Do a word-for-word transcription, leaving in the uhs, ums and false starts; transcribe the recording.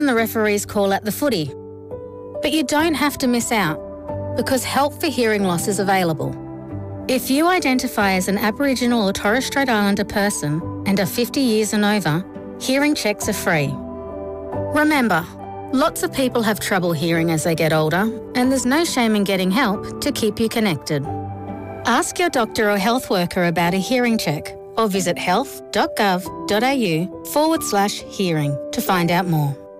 the referee's call at the footy. But you don't have to miss out, because help for hearing loss is available. If you identify as an Aboriginal or Torres Strait Islander person and are fifty years and over, hearing checks are free. Remember, lots of people have trouble hearing as they get older, and there's no shame in getting help to keep you connected. Ask your doctor or health worker about a hearing check, or visit health.gov.au forward slash hearing to find out more.